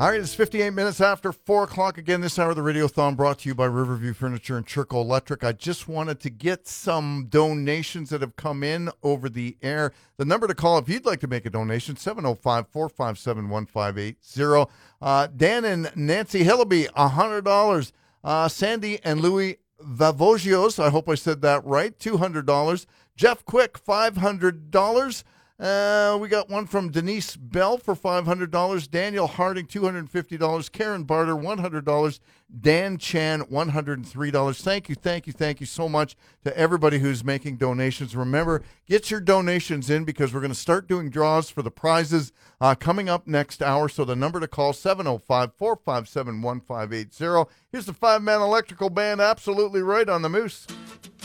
All right, it's 58 minutes after 4 o'clock. Again, this hour of the Radiothon brought to you by Riverview Furniture and Churco Electric. I just wanted to get some donations that have come in over the air. The number to call if you'd like to make a donation, 705-457-1580. Dan and Nancy Hillaby, $100. Sandy and Louis Vavogios, I hope I said that right, $200. Jeff Quick, $500. We got one from Denise Bell for $500. Daniel Harding, $250. Karen Barter, $100. Dan Chan, $103. Thank you so much to everybody who's making donations. Remember, get your donations in because we're going to start doing draws for the prizes coming up next hour. So the number to call, 705-457-1580. Here's the Five-Man Electrical Band, Absolutely Right on the Moose.